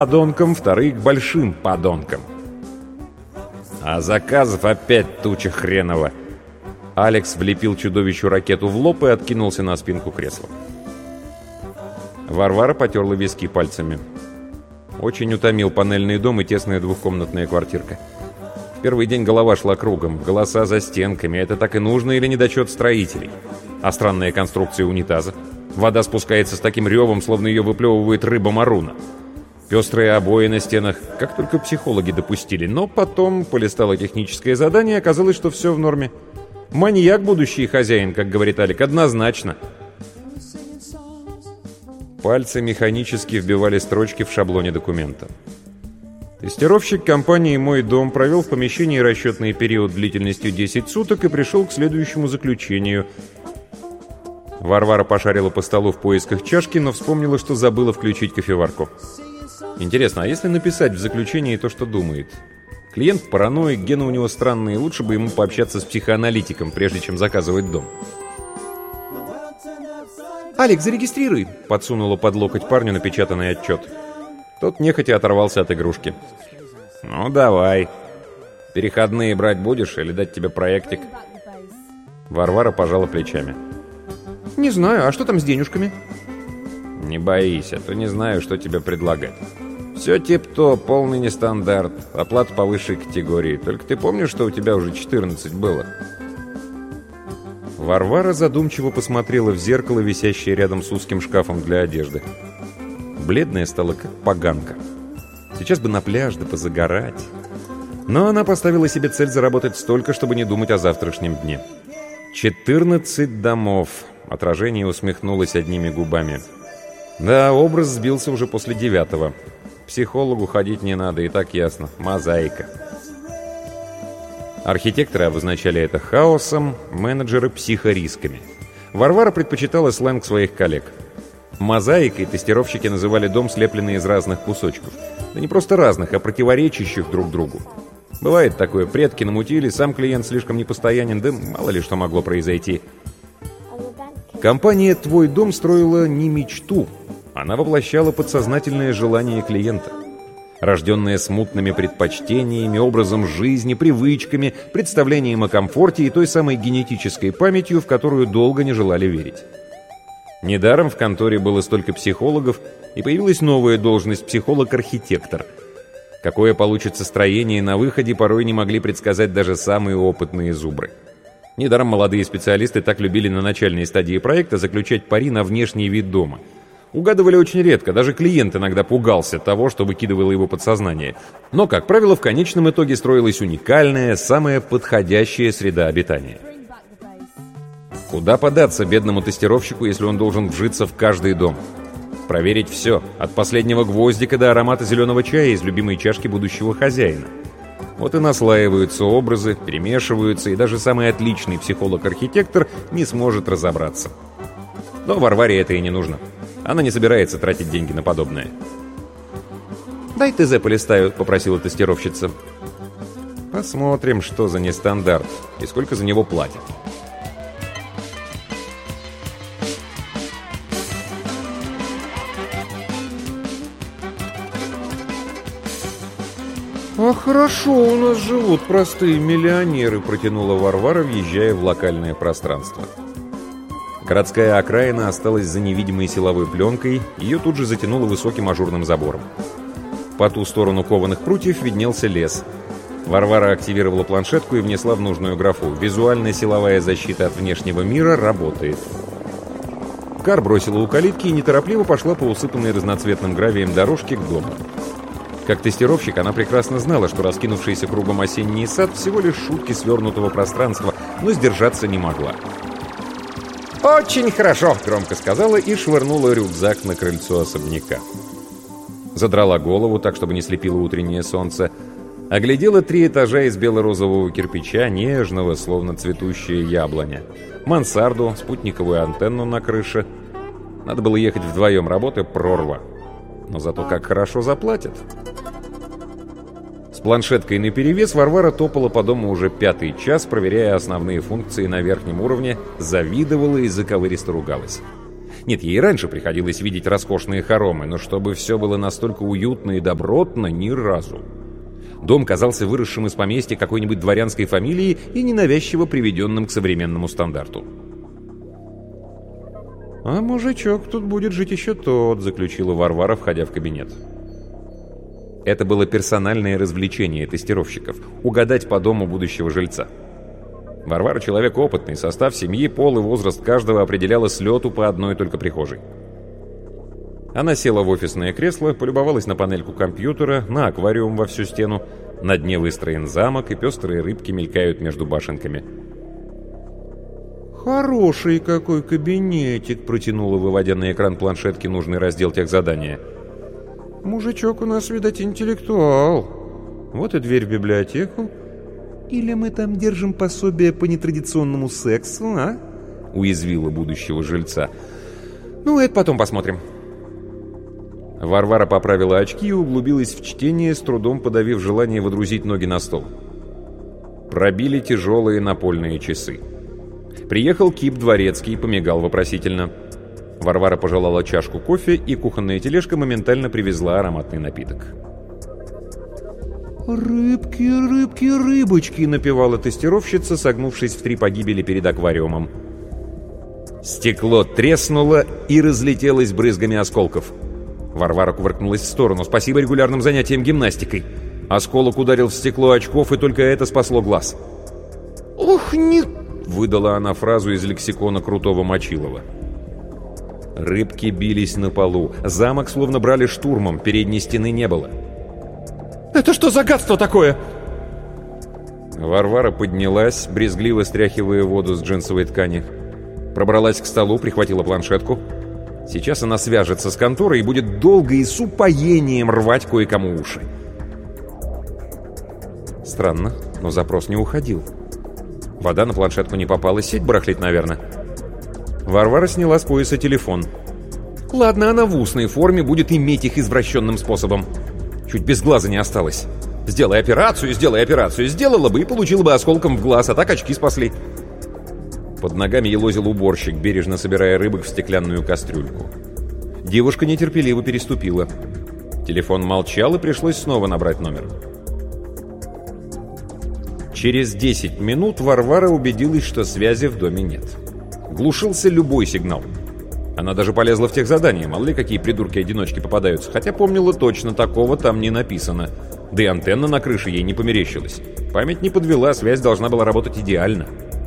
подонкам, вторые к большим подонкам. А заказов опять туча хренова. Алекс влепил чудовищу ракету в лоб и откинулся на спинку кресла. Варвара потерла виски пальцами. Очень утомил панельный дом и тесная двухкомнатная квартирка. В первый день голова шла кругом, голоса за стенками. Это так и нужно или недочет строителей? А странная конструкция унитаза? Вода спускается с таким ревом, словно ее выплевывает рыба маруна. Пестрые обои на стенах, как только психологи допустили. Но потом полистало техническое задание, оказалось, что все в норме. Маньяк будущий хозяин, как говорит Алик, однозначно. Пальцы механически вбивали строчки в шаблоне документа. Тестировщик компании «Мой дом» провел в помещении расчетный период длительностью 10 суток и пришел к следующему заключению. Варвара пошарила по столу в поисках чашки, но вспомнила, что забыла включить кофеварку. Интересно, а если написать в заключении то, что думает? Клиент параноик, гены у него странные, лучше бы ему пообщаться с психоаналитиком, прежде чем заказывать дом. «Алекс, зарегистрируй!» — подсунула под локоть парню напечатанный отчет. Тот нехотя оторвался от игрушки. «Ну, давай. Переходные брать будешь или дать тебе проектик?» Варвара пожала плечами. «Не знаю, а что там с денежками?» «Не боись, а то не знаю, что тебе предлагать. Все тип-топ, полный нестандарт, оплата по высшей категории. Только ты помнишь, что у тебя уже 14 было?» Варвара задумчиво посмотрела в зеркало, висящее рядом с узким шкафом для одежды. Бледная стала, как поганка. Сейчас бы на пляж, да позагорать. Но она поставила себе цель заработать столько, чтобы не думать о завтрашнем дне. 14 домов. Отражение усмехнулось одними губами. Да, образ сбился уже после 9-го. К психологу ходить не надо, и так ясно. Мозаика. Архитекторы обозначали это хаосом, менеджеры — психорисками. Варвара предпочитала сленг своих коллег. Мозаикой тестировщики называли дом, слепленный из разных кусочков. Да не просто разных, а противоречащих друг другу. Бывает такое, предки намутили, сам клиент слишком непостоянен, да мало ли что могло произойти. Компания «Твой дом» строила не мечту, она воплощала подсознательное желание клиента. Рожденное смутными предпочтениями, образом жизни, привычками, представлением о комфорте и той самой генетической памятью, в которую долго не желали верить. Недаром в конторе было столько психологов, и появилась новая должность — психолог-архитектор. Какое получится строение на выходе, порой не могли предсказать даже самые опытные зубры. Недаром молодые специалисты так любили на начальной стадии проекта заключать пари на внешний вид дома. Угадывали очень редко, даже клиент иногда пугался того, что выкидывало его подсознание. Но, как правило, в конечном итоге строилась уникальная, самая подходящая среда обитания. Куда податься бедному тестировщику, если он должен вжиться в каждый дом? Проверить все, от последнего гвоздика до аромата зеленого чая из любимой чашки будущего хозяина. Вот и наслаиваются образы, перемешиваются, и даже самый отличный психолог-архитектор не сможет разобраться. Но Варваре это и не нужно. Она не собирается тратить деньги на подобное. «Дай ТЗ полистаю», — попросила тестировщица. «Посмотрим, что за нестандарт и сколько за него платят». «А хорошо у нас живут простые миллионеры», — протянула Варвара, въезжая в локальное пространство. Городская окраина осталась за невидимой силовой пленкой, ее тут же затянуло высоким ажурным забором. По ту сторону кованых прутьев виднелся лес. Варвара активировала планшетку и внесла в нужную графу. Визуальная силовая защита от внешнего мира работает. Кар бросила у калитки и неторопливо пошла по усыпанной разноцветным гравием дорожке к дому. Как тестировщик, она прекрасно знала, что раскинувшийся кругом осенний сад всего лишь шутки свернутого пространства, но сдержаться не могла. «Очень хорошо!» — громко сказала и швырнула рюкзак на крыльцо особняка. Задрала голову так, чтобы не слепило утреннее солнце. Оглядела 3 этажа из бело-розового кирпича, нежного, словно цветущая яблоня. Мансарду, спутниковую антенну на крыше. Надо было ехать вдвоем, работа прорва. Но зато как хорошо заплатят. С планшеткой наперевес Варвара топала по дому уже 5-й час, проверяя основные функции на верхнем уровне, завидовала и заковыристо ругалась. Нет, ей раньше приходилось видеть роскошные хоромы, но чтобы все было настолько уютно и добротно — ни разу. Дом казался выросшим из поместья какой-нибудь дворянской фамилии и ненавязчиво приведенным к современному стандарту. «А мужичок тут будет жить еще тот», — заключила Варвара, входя в кабинет. Это было персональное развлечение тестировщиков — угадать по дому будущего жильца. Варвара — человек опытный, состав семьи, пол и возраст каждого определяла с лету по одной только прихожей. Она села в офисное кресло, полюбовалась на панельку компьютера, на аквариум во всю стену. На дне выстроен замок, и пестрые рыбки мелькают между башенками. «Хороший какой кабинетик», — протянула, выводя на экран планшетки нужный раздел техзадания. «Мужичок у нас, видать, интеллектуал. Вот и дверь в библиотеку. Или мы там держим пособие по нетрадиционному сексу, а?» — уязвила будущего жильца. «Ну, это потом посмотрим». Варвара поправила очки и углубилась в чтение, с трудом подавив желание водрузить ноги на стол. Пробили тяжелые напольные часы. Приехал Кип Дворецкий, помигал вопросительно. Варвара пожелала чашку кофе, и кухонная тележка моментально привезла ароматный напиток. «Рыбки, рыбки, рыбочки!» — напевала тестировщица, согнувшись в 3 погибели перед аквариумом. Стекло треснуло и разлетелось брызгами осколков. Варвара кувыркнулась в сторону. «Спасибо регулярным занятиям гимнастикой». Осколок ударил в стекло очков, и только это спасло глаз. «Ох, нет!» — выдала она фразу из лексикона крутого Мочилова. Рыбки бились на полу. Замок словно брали штурмом, передней стены не было. «Это что за гадство такое?» Варвара поднялась, брезгливо стряхивая воду с джинсовой ткани. Пробралась к столу, прихватила планшетку. Сейчас она свяжется с конторой и будет долго и с упоением рвать кое-кому уши. Странно, но запрос не уходил. Вода на планшетку не попала, сеть барахлит, наверное. Варвара сняла с пояса телефон. Ладно, она в устной форме будет иметь их извращенным способом. Чуть без глаза не осталось. Сделай операцию. Сделала бы и получила бы осколком в глаз, а так очки спасли. Под ногами елозил уборщик, бережно собирая рыбок в стеклянную кастрюльку. Девушка нетерпеливо переступила. Телефон молчал, и пришлось снова набрать номер. Через 10 минут Варвара убедилась, что связи в доме нет. Глушился любой сигнал. Она даже полезла в техзадание, мало ли какие придурки-одиночки попадаются, хотя помнила точно, такого там не написано. Да и антенна на крыше ей не померещилась. Память не подвела, связь должна была работать идеально.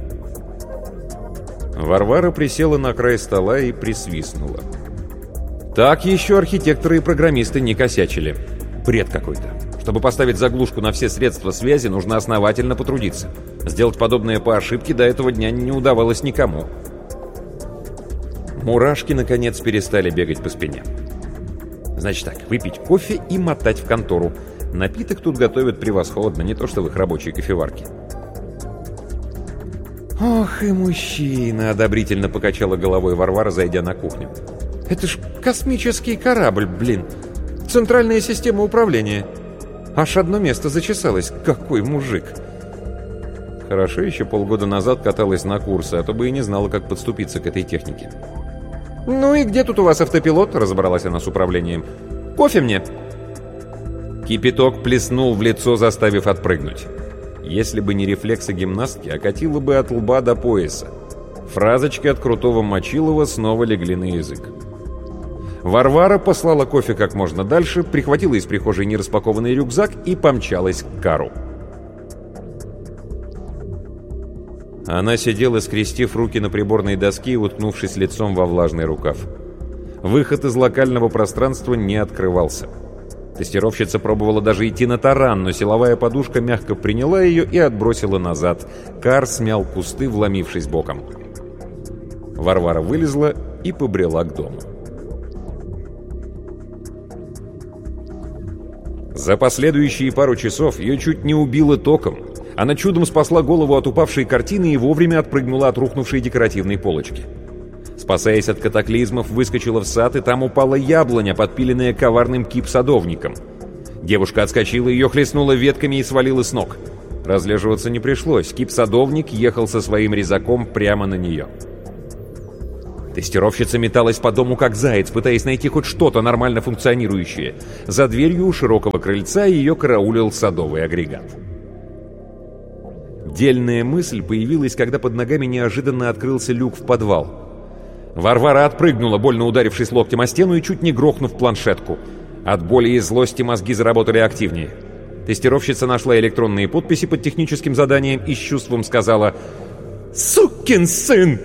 Варвара присела на край стола и присвистнула. Так еще архитекторы и программисты не косячили. Бред какой-то. Чтобы поставить заглушку на все средства связи, нужно основательно потрудиться. Сделать подобное по ошибке до этого дня не удавалось никому. Мурашки, наконец, перестали бегать по спине. Значит так, выпить кофе и мотать в контору. Напиток тут готовят превосходно, не то что в их рабочей кофеварке. «Ох и мужчина!» — одобрительно покачала головой Варвара, зайдя на кухню. «Это ж космический корабль, блин! Центральная система управления! Аж одно место зачесалось! Какой мужик!» Хорошо, еще полгода назад каталась на курсы, а то бы и не знала, как подступиться к этой технике. «Ну и где тут у вас автопилот?» — разобралась она с управлением. «Кофе мне!» Кипяток плеснул в лицо, заставив отпрыгнуть. Если бы не рефлексы гимнастки, окатило бы от лба до пояса. Фразочки от крутого Мочилова снова легли на язык. Варвара послала кофе как можно дальше, прихватила из прихожей нераспакованный рюкзак и помчалась к кару. Она сидела, скрестив руки на приборной доске и уткнувшись лицом во влажный рукав. Выход из локального пространства не открывался. Тестировщица пробовала даже идти на таран, но силовая подушка мягко приняла ее и отбросила назад. Кар смял кусты, вломившись боком. Варвара вылезла и побрела к дому. За последующие пару часов ее чуть не убило током. Она чудом спасла голову от упавшей картины и вовремя отпрыгнула от рухнувшей декоративной полочки. Спасаясь от катаклизмов, выскочила в сад, и там упала яблоня, подпиленная коварным кип-садовником. Девушка отскочила, ее хлестнула ветками и свалила с ног. Разлеживаться не пришлось, кип-садовник ехал со своим резаком прямо на нее. Тестировщица металась по дому как заяц, пытаясь найти хоть что-то нормально функционирующее. За дверью у широкого крыльца ее караулил садовый агрегат. Дельная мысль появилась, когда под ногами неожиданно открылся люк в подвал. Варвара отпрыгнула, больно ударившись локтем о стену и чуть не грохнув планшетку. От боли и злости мозги заработали активнее. Тестировщица нашла электронные подписи под техническим заданием и с чувством сказала: «Сукин сын!».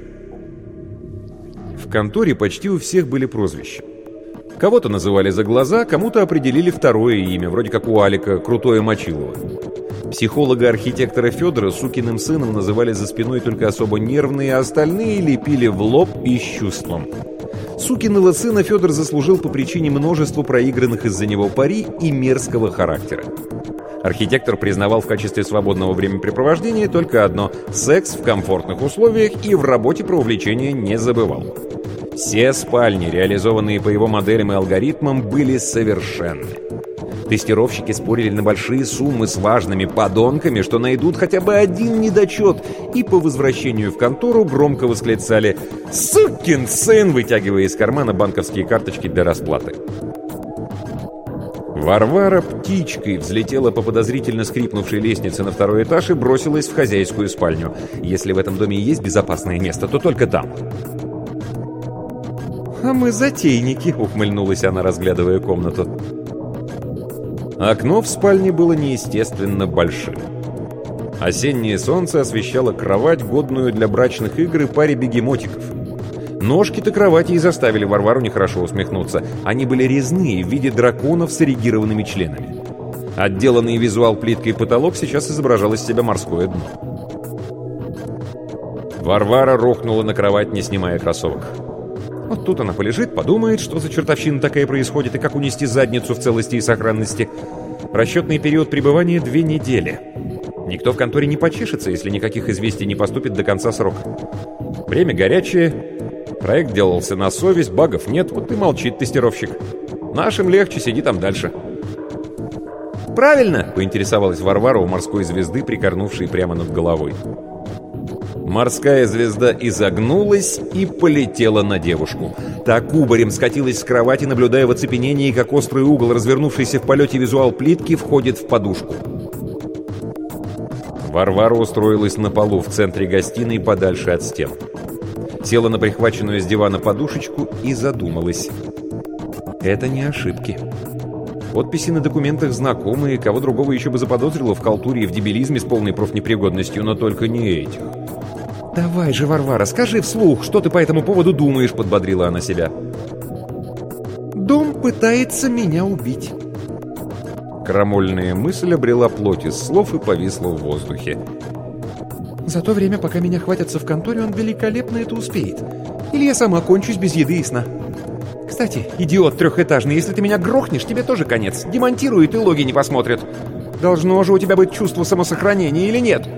В конторе почти у всех были прозвища. Кого-то называли за глаза, кому-то определили второе имя, вроде как у Алика, Крутое Мочилово. Психолога-архитектора Федора сукиным сыном называли за спиной только особо нервные, а остальные лепили в лоб и с чувством. Сукиного сына Федор заслужил по причине множества проигранных из-за него пари и мерзкого характера. Архитектор признавал в качестве свободного времяпрепровождения только одно – секс в комфортных условиях, и в работе про увлечения не забывал. Все спальни, реализованные по его моделям и алгоритмам, были совершенны. Тестировщики спорили на большие суммы с важными подонками, что найдут хотя бы один недочет, и по возвращению в контору громко восклицали «Сукин сын!», вытягивая из кармана банковские карточки для расплаты. Варвара птичкой взлетела по подозрительно скрипнувшей лестнице на второй этаж и бросилась в хозяйскую спальню. Если в этом доме и есть безопасное место, то только там. «А мы затейники», — ухмыльнулась она, разглядывая комнату. Окно в спальне было неестественно большим. Осеннее солнце освещало кровать, годную для брачных игр и паре бегемотиков. Ножки-то кровати и заставили Варвару нехорошо усмехнуться. Они были резные, в виде драконов с эрегированными членами. Отделанный визуал плиткой потолок сейчас изображал из себя морское дно. Варвара рухнула на кровать, не снимая кроссовок. Вот тут она полежит, подумает, что за чертовщина такая происходит и как унести задницу в целости и сохранности. Расчетный период пребывания 2 недели. Никто в конторе не почешется, если никаких известий не поступит до конца срока. Время горячее, проект делался на совесть, багов нет, вот и молчит тестировщик. Нашим легче, сиди там дальше. «Правильно!» — поинтересовалась Варвара у морской звезды, прикорнувшей прямо над головой. Морская звезда изогнулась и полетела на девушку. Та кубарем скатилась с кровати, наблюдая в оцепенении, как острый угол, развернувшийся в полете визуал плитки, входит в подушку. Варвара устроилась на полу в центре гостиной, подальше от стен. Села на прихваченную с дивана подушечку и задумалась. Это не ошибки. Подписи на документах знакомые, кого другого еще бы заподозрила в халтуре и в дебилизме с полной профнепригодностью, но только не этих. «Давай же, Варвара, скажи вслух, что ты по этому поводу думаешь», — подбодрила она себя. «Дом пытается меня убить». Крамольная мысль обрела плоть из слов и повисла в воздухе. «За то время, пока меня хватятся в конторе, он великолепно это успеет. Или я сама кончусь без еды и сна. Кстати, идиот трехэтажный, если ты меня грохнешь, тебе тоже конец. Демонтируют и логи не посмотрят. Должно же у тебя быть чувство самосохранения или нет?»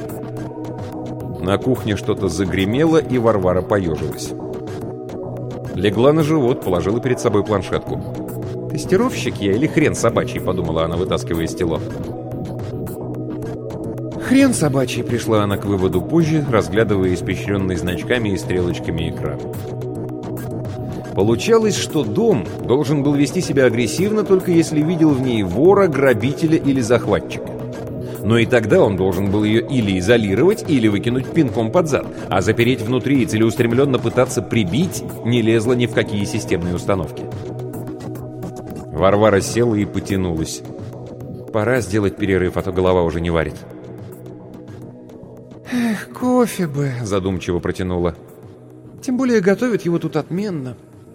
На кухне что-то загремело, и Варвара поежилась. Легла на живот, положила перед собой планшетку. «Тестировщик я или хрен собачий?» — подумала она, вытаскивая стело. «Хрен собачий», — пришла она к выводу позже, разглядывая испещренный значками и стрелочками экран. Получалось, что дом должен был вести себя агрессивно, только если видел в ней вора, грабителя или захватчика. Но и тогда он должен был ее или изолировать, или выкинуть пинком под зад, а запереть внутри и целеустремленно пытаться прибить не лезло ни в какие системные установки. Варвара села и потянулась. Пора сделать перерыв, а то голова уже не варит. «Эх, кофе бы», — задумчиво протянула. «Тем более готовят его тут отменно».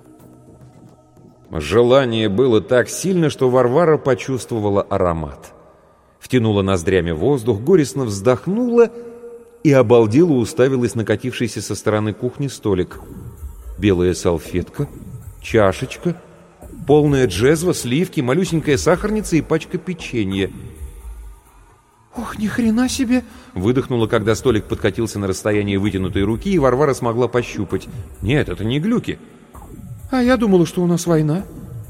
Желание было так сильно, что Варвара почувствовала аромат. Втянула ноздрями воздух, горестно вздохнула и обалдела уставилась на катившийся со стороны кухни столик. Белая салфетка, чашечка, полная джезва, сливки, малюсенькая сахарница и пачка печенья. «Ох, ни хрена себе!» — выдохнула, когда столик подкатился на расстояние вытянутой руки, и Варвара смогла пощупать. «Нет, это не глюки». «А я думала, что у нас война».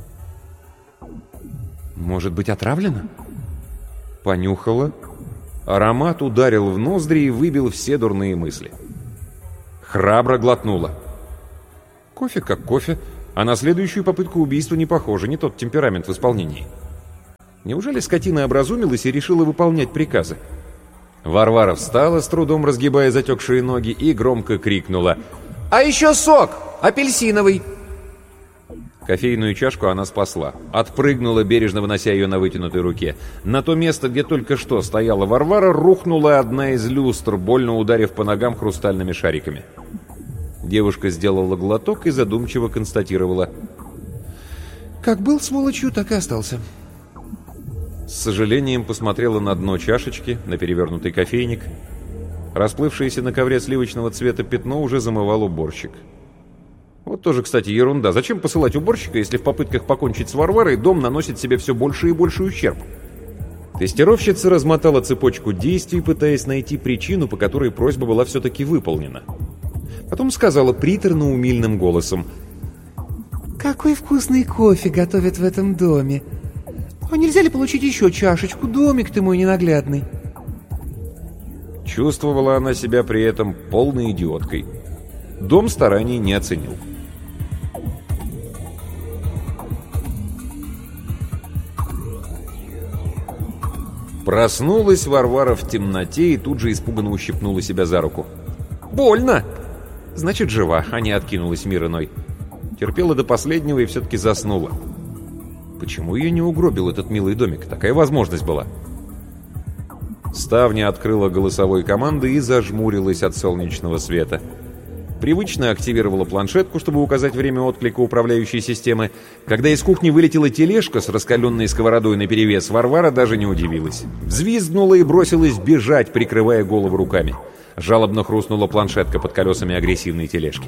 «Может быть, отравлено?» Понюхала. Аромат ударил в ноздри и выбил все дурные мысли. Храбро глотнула. Кофе как кофе, а на следующую попытку убийства не похоже, не тот темперамент в исполнении. Неужели скотина образумилась и решила выполнять приказы? Варвара встала, с трудом разгибая затекшие ноги, и громко крикнула: «А еще сок! Апельсиновый!» Кофейную чашку она спасла. Отпрыгнула, бережно вынося ее на вытянутой руке. На то место, где только что стояла Варвара, рухнула одна из люстр, больно ударив по ногам хрустальными шариками. Девушка сделала глоток и задумчиво констатировала: «Как был сволочью, так и остался». С сожалением посмотрела на дно чашечки, на перевернутый кофейник. Расплывшееся на ковре сливочного цвета пятно уже замывал уборщик. Вот тоже, кстати, ерунда. Зачем посылать уборщика, если в попытках покончить с Варварой дом наносит себе все больше и больше ущерб? Тестировщица размотала цепочку действий, пытаясь найти причину, по которой просьба была все-таки выполнена. Потом сказала приторно-умильным голосом: «Какой вкусный кофе готовят в этом доме! А нельзя ли получить еще чашечку? Домик ты мой ненаглядный!» Чувствовала она себя при этом полной идиоткой. Дом стараний не оценил. Проснулась Варвара в темноте и тут же испуганно ущипнула себя за руку. «Больно!» Значит, жива, а не откинулась в мир иной. Терпела до последнего и все-таки заснула. Почему ее не угробил этот милый домик? Такая возможность была. Ставня открыла голосовой команды и зажмурилась от солнечного света. Привычно активировала планшетку, чтобы указать время отклика управляющей системы. Когда из кухни вылетела тележка с раскаленной сковородой наперевес, Варвара даже не удивилась. Взвизгнула и бросилась бежать, прикрывая голову руками. Жалобно хрустнула планшетка под колесами агрессивной тележки.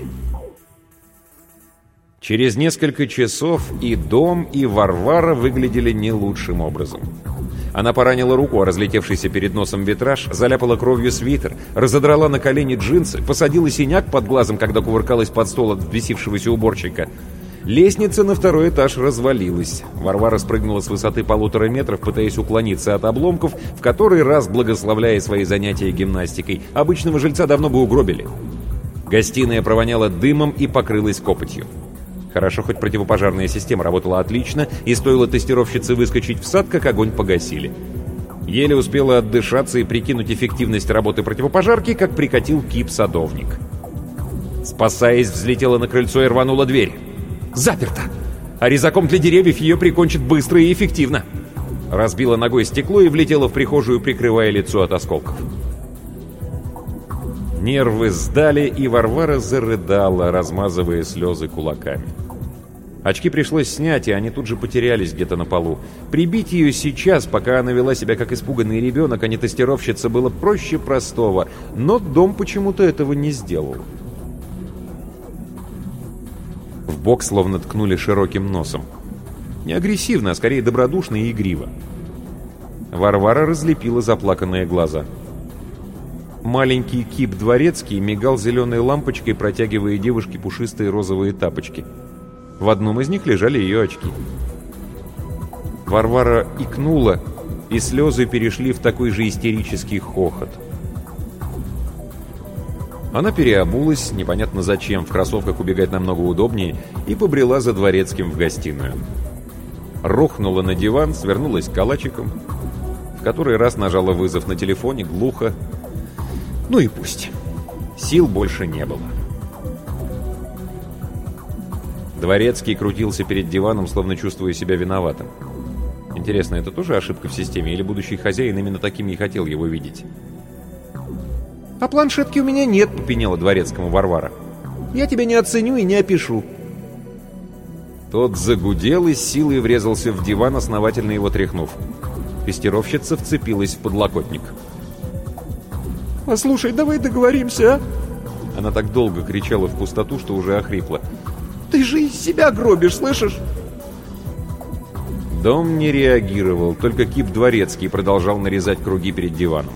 Через несколько часов и дом, и Варвара выглядели не лучшим образом. Она поранила руку о разлетевшийся перед носом витраж, заляпала кровью свитер, разодрала на колени джинсы, посадила синяк под глазом, когда кувыркалась под стол от взбесившегося уборщика. Лестница на второй этаж развалилась. Варвара спрыгнула с высоты 1,5 метров, пытаясь уклониться от обломков, в который раз благословляя свои занятия гимнастикой. Обычного жильца давно бы угробили. Гостиная провоняла дымом и покрылась копотью. Хорошо, хоть противопожарная система работала отлично, и стоило тестировщице выскочить в сад, как огонь погасили. Еле успела отдышаться и прикинуть эффективность работы противопожарки, как прикатил кип-садовник. Спасаясь, взлетела на крыльцо и рванула дверь. Заперто! А резаком для деревьев ее прикончит быстро и эффективно. Разбила ногой стекло и влетела в прихожую, прикрывая лицо от осколков. Нервы сдали, и Варвара зарыдала, размазывая слезы кулаками. Очки пришлось снять, и они тут же потерялись где-то на полу. Прибить ее сейчас, пока она вела себя как испуганный ребенок, а не тестировщица, было проще простого, но дом почему-то этого не сделал. В бок словно ткнули широким носом. Не агрессивно, а скорее добродушно и игриво. Варвара разлепила заплаканные глаза. Маленький кип дворецкий мигал зеленой лампочкой, протягивая девушке пушистые розовые тапочки. В одном из них лежали ее очки. Варвара икнула, и слезы перешли в такой же истерический хохот. Она переобулась, непонятно зачем, в кроссовках убегать намного удобнее, и побрела за дворецким в гостиную. Рухнула на диван, свернулась калачиком, в который раз нажала вызов на телефоне, глухо. Ну и пусть. Сил больше не было. Дворецкий крутился перед диваном, словно чувствуя себя виноватым. Интересно, это тоже ошибка в системе, или будущий хозяин именно таким и хотел его видеть? «А планшетки у меня нет», — попеняла дворецкому Варвара. «Я тебя не оценю и не опишу». Тот загудел и с силой врезался в диван, основательно его тряхнув. Тестировщица вцепилась в подлокотник. «Послушай, давай договоримся, а?» Она так долго кричала в пустоту, что уже охрипла. «Ты же из себя гробишь, слышишь?» Дом не реагировал, только кип дворецкий продолжал нарезать круги перед диваном.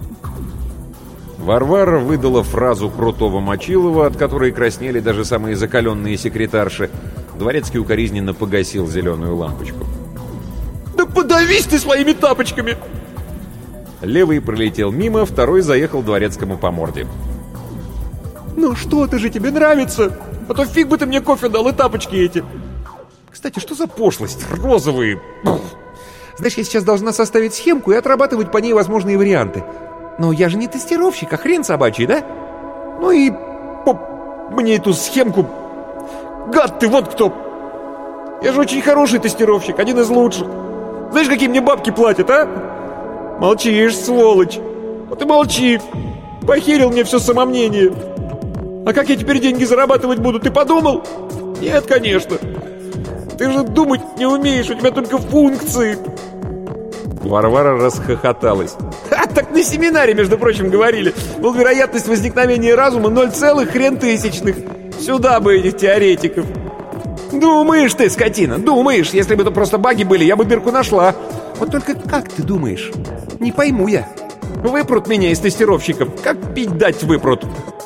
Варвара выдала фразу крутого Мочилова, от которой краснели даже самые закаленные секретарши. Дворецкий укоризненно погасил зеленую лампочку. «Да подавись ты своими тапочками!» Левый пролетел мимо, второй заехал дворецкому по морде. «Ну что, ты же тебе нравится? А то фиг бы ты мне кофе дал и тапочки эти. Кстати, что за пошлость? Розовые. Знаешь, я сейчас должна составить схемку и отрабатывать по ней возможные варианты. Но я же не тестировщик, а хрен собачий, да? Ну и мне эту схемку... Гад ты, вот кто! Я же очень хороший тестировщик, один из лучших. Знаешь, какие мне бабки платят, а? Молчишь, сволочь. Вот и молчи. Похерил мне все самомнение. А как я теперь деньги зарабатывать буду, ты подумал? Нет, конечно. Ты же думать не умеешь, у тебя только функции. Варвара расхохоталась. Так на семинаре, между прочим, говорили. Мол, вероятность возникновения разума 0, хрен тысячных. Сюда бы этих теоретиков. Думаешь ты, скотина, думаешь. Если бы это просто баги были, я бы дырку нашла. Вот только как ты думаешь? Не пойму я. Выпрут меня из тестировщиков. Как пить дать выпрут?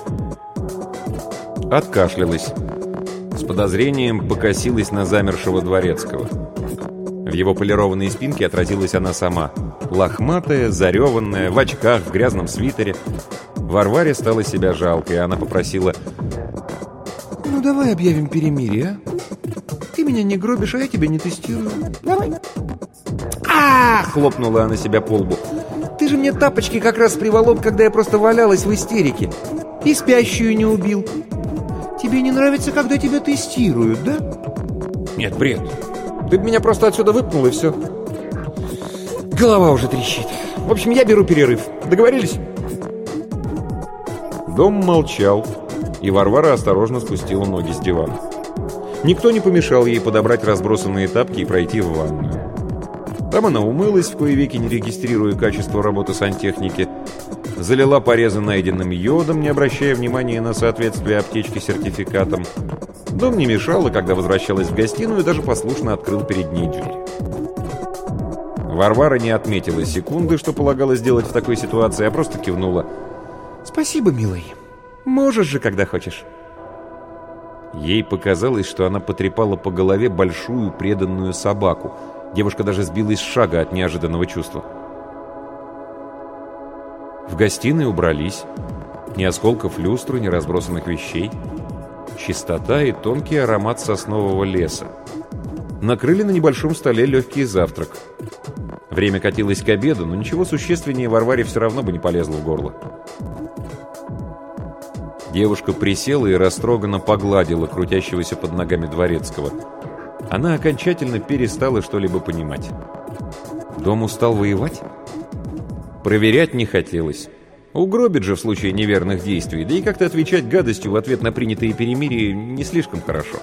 Откашлялась. С подозрением покосилась на замершего дворецкого. В его полированной спинке отразилась она сама. Лохматая, зареванная, в очках, в грязном свитере. Варваре стало себя жалко, и она попросила: «Ну давай объявим перемирие, а? Ты меня не гробишь, а я тебя не тестирую. Давай». Хлопнула она себя по лбу. «Ты же мне тапочки как раз приволок, когда я просто валялась в истерике. И спящую не убил. Тебе не нравится, когда тебя тестируют, да?» «Нет, бред. Ты бы меня просто отсюда выпнул, и все. Голова уже трещит. В общем, я беру перерыв. Договорились?» Дом молчал, и Варвара осторожно спустила ноги с дивана. Никто не помешал ей подобрать разбросанные тапки и пройти в ванную. Там она умылась, в кои веки не регистрируя качество работы сантехники, залила порезы найденным йодом, не обращая внимания на соответствие аптечки сертификатом. Дом не мешал, и когда возвращалась в гостиную, даже послушно открыл перед ней дверь. Варвара не отметила секунды, что полагалось делать в такой ситуации, а просто кивнула. «Спасибо, милый. Можешь же, когда хочешь». Ей показалось, что она потрепала по голове большую преданную собаку. Девушка даже сбилась с шага от неожиданного чувства. В гостиной убрались. Ни осколков люстры, ни разбросанных вещей. Чистота и тонкий аромат соснового леса. Накрыли на небольшом столе легкий завтрак. Время катилось к обеду, но ничего существеннее Варваре все равно бы не полезло в горло. Девушка присела и растроганно погладила крутящегося под ногами дворецкого. Она окончательно перестала что-либо понимать. Дом устал воевать? Проверять не хотелось. Угробит же в случае неверных действий, да и как-то отвечать гадостью в ответ на принятые перемирия не слишком хорошо.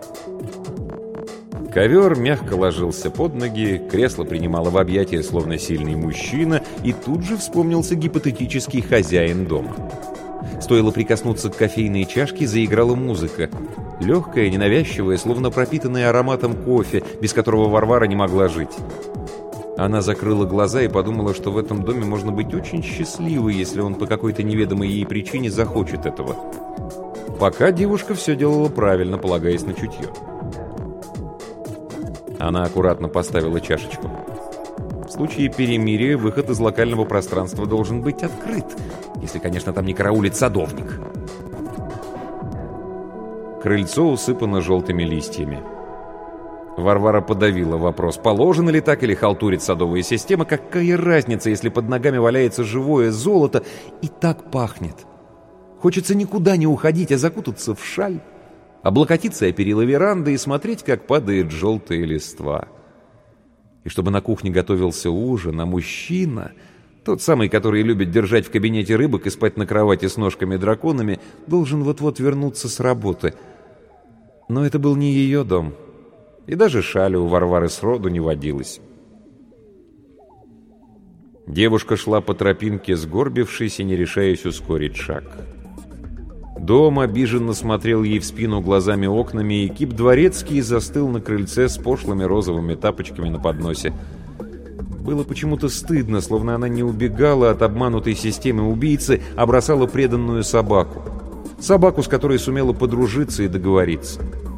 Ковер мягко ложился под ноги, кресло принимало в объятия словно сильный мужчина, и тут же вспомнился гипотетический хозяин дома. Стоило прикоснуться к кофейной чашке, заиграла музыка. Легкая, ненавязчивая, словно пропитанная ароматом кофе, без которого Варвара не могла жить. Она закрыла глаза и подумала, что в этом доме можно быть очень счастливой, если он по какой-то неведомой ей причине захочет этого. Пока девушка все делала правильно, полагаясь на чутье. Она аккуратно поставила чашечку. В случае перемирия выход из локального пространства должен быть открыт, если, конечно, там не караулит садовник. Крыльцо усыпано желтыми листьями. Варвара подавила вопрос, положено ли так или халтурит садовая система. Какая разница, если под ногами валяется живое золото и так пахнет? Хочется никуда не уходить, а закутаться в шаль, облокотиться о перила веранды и смотреть, как падает желтая листва. И чтобы на кухне готовился ужин, а мужчина, тот самый, который любит держать в кабинете рыбок и спать на кровати с ножками-драконами, должен вот-вот вернуться с работы. Но это был не ее дом. И даже шали у Варвары сроду не водилось. Девушка шла по тропинке, сгорбившись и не решаясь ускорить шаг. Дом обиженно смотрел ей в спину глазами окнами, и Кип Дворецкий застыл на крыльце с пошлыми розовыми тапочками на подносе. Было почему-то стыдно, словно она не убегала от обманутой системы убийцы, а бросала преданную собаку. Собаку, с которой сумела подружиться и договориться.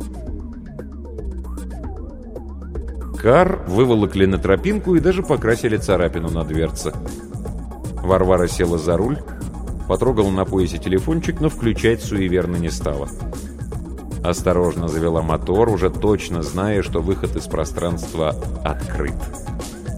Кар выволокли на тропинку и даже покрасили царапину на дверце. Варвара села за руль, потрогала на поясе телефончик, но включать суеверно не стала. Осторожно завела мотор, уже точно зная, что выход из пространства открыт.